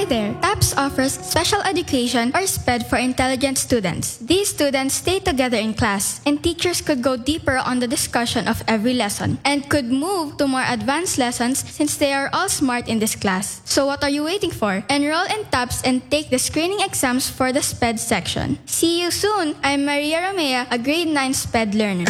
there, TAPS offers special education or SPED for intelligent students. These students stay together in class, and teachers could go deeper on the discussion of every lesson and could move to more advanced lessons since they are all smart in this class. So what are you waiting for? Enroll in TAPS and take the screening exams for the SPED section. See you soon! I'm Maria Romea, a grade 9 SPED learner.